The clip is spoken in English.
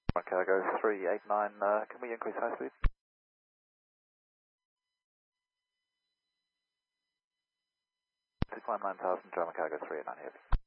Cargo 389, can we increase high speed? 619,000, German Cargo 389 here.